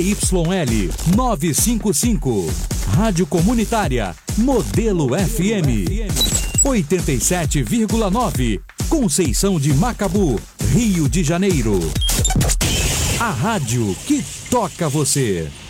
YL 955. Rádio Comunitária Modelo FM 87,9. Conceição de Macabu, Rio de Janeiro. A rádio que toca você.